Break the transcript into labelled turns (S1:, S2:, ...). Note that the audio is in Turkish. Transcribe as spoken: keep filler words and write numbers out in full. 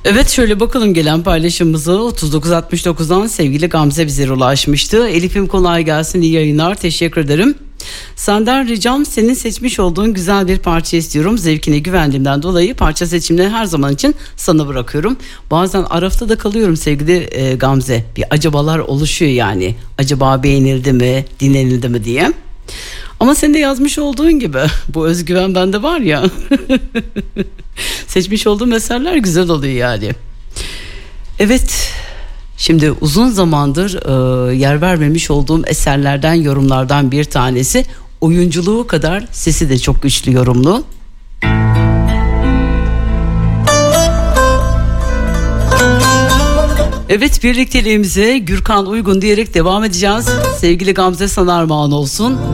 S1: Evet, şöyle bakalım gelen paylaşımımızı. otuz dokuz altmış dokuzdan sevgili Gamze bize ulaşmıştı. Elif'im kolay gelsin, iyi yayınlar, teşekkür ederim. Senden ricam, senin seçmiş olduğun güzel bir parça istiyorum. Zevkine güvendiğimden dolayı parça seçimleri her zaman için sana bırakıyorum. Bazen arafta da kalıyorum sevgili e, Gamze. Bir acabalar oluşuyor yani. Acaba beğenildi mi, dinlenildi mi diye. Ama senin de yazmış olduğun gibi bu özgüven bende var ya. Seçmiş olduğum eserler güzel oluyor yani. Evet, şimdi uzun zamandır e, yer vermemiş olduğum eserlerden, yorumlardan bir tanesi. Oyunculuğu kadar sesi de çok güçlü yorumlu. Evet, birlikteliğimize Gürkan Uygun diyerek devam edeceğiz. Sevgili Gamze, sana armağan olsun.